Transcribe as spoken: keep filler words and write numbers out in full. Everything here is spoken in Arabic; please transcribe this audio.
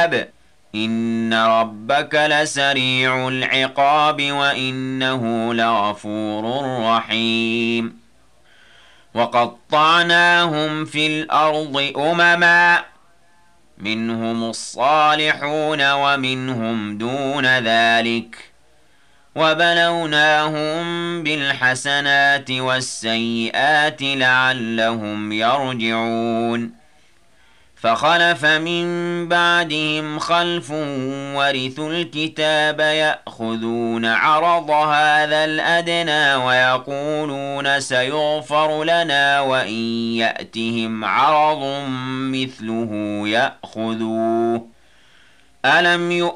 العذاب إن ربك لسريع العقاب وإنه لغفور رحيم وقطعناهم في الأرض أمما منهم الصالحون ومنهم دون ذلك وبلوناهم بالحسنات والسيئات لعلهم يرجعون فخلف من بعدهم خلف ورثوا الكتاب يأخذون عرض هذا الأدنى ويقولون سيغفر لنا وإن يأتهم عرض مثله يأخذوه ألم يؤمنون